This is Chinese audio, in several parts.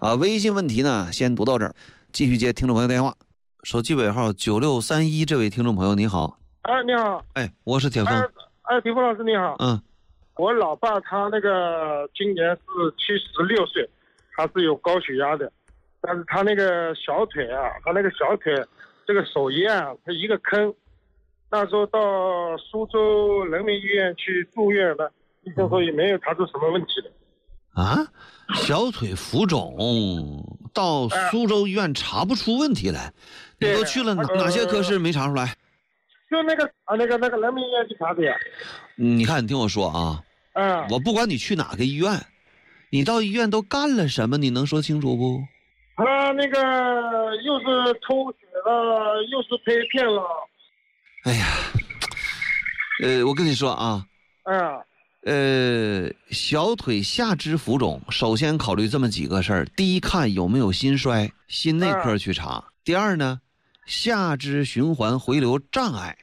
微信问题呢先读到这儿，继续接听众朋友电话。手机尾号9631，这位听众朋友你好。 你好。 我是铁峰。 铁峰老师你好。我老爸他那个今年是76岁，他是有高血压的，但是他那个小腿这个手一按他一个坑，那时候到苏州人民医院去住院了，医生说也没有查出什么问题的。 小腿浮肿到苏州医院查不出问题来，你都去了哪些科室没查出来？ 就那个人民医院去查的呀。 你看，你听我说啊。我不管你去哪个医院，你到医院都干了什么，你能说清楚不？ 他那个又是抽血了，又是拍片了。 哎呀，我跟你说啊。小腿下肢浮肿，首先考虑这么几个事儿：第一，看有没有心衰，心内科去查；第二呢，下肢循环回流障碍，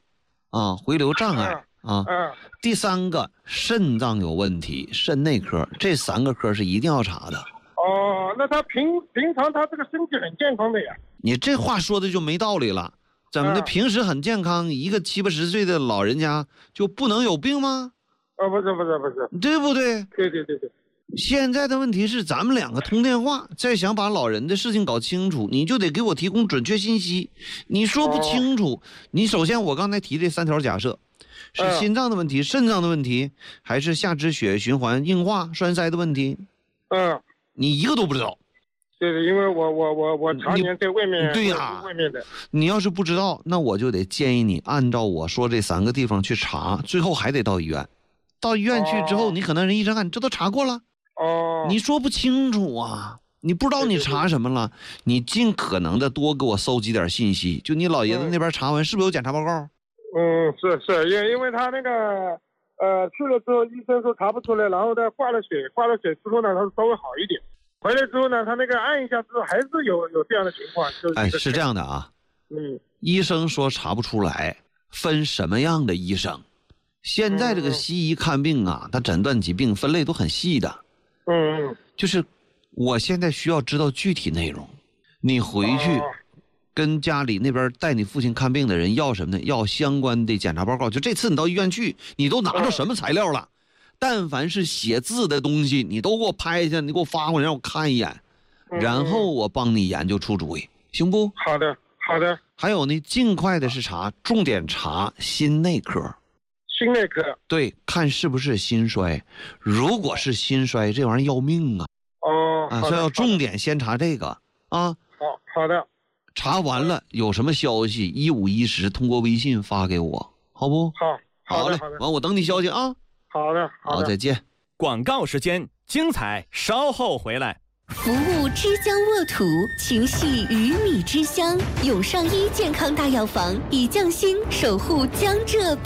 第三个，肾脏有问题，肾内科，这3个科是一定要查的。 那他平常他这个身体很健康的呀。 你这话说的就没道理了，怎么的？平时很健康，一个70、80岁的老人家就不能有病吗？ 不是， 对不对？ 对。 现在的问题是咱们2个通电话，再想把老人的事情搞清楚，你就得给我提供准确信息。你说不清楚，你首先我刚才提这3条假设，是心脏的问题、肾脏的问题，还是下肢血液循环硬化栓塞的问题？你一个都不知道。 对，因为我常年在外面。 对呀， 外面的。 你要是不知道，那我就得建议你按照我说这3个地方去查，最后还得到医院。到医院去之后，你可能人医生看，这都查过了。你说不清楚啊，你不知道你查什么了。你尽可能的多给我搜集点信息。就你老爷子那边查完，是不是有检查报告？ 是，因为他那个去了之后，医生说查不出来，然后呢挂了水之后呢，他稍微好一点。回来之后呢，他那个按一下之后还是有这样的情况。 是这样的啊。医生说查不出来，分什么样的医生？现在这个西医看病啊，他诊断疾病分类都很细的。就是我现在需要知道具体内容。你回去跟家里那边带你父亲看病的人要什么呢？要相关的检查报告。就这次你到医院去，你都拿着什么材料了？但凡是写字的东西，你都给我拍下，你给我发过来让我看一眼，然后我帮你研究出主意，行不？ 好的。 还有呢，尽快的是重点查心内科。 心内科。对， 看是不是心衰。如果是心衰，这玩意儿要命啊。所以要重点先查这个啊。 好的。 查完了有什么消息，1510通过微信发给我，好不？好嘞，完我等你消息啊。 好的， 再见。 广告时间，精彩稍后回来。 服务之江沃土，情系鱼米之乡。永上医健康大药房以匠心守护江浙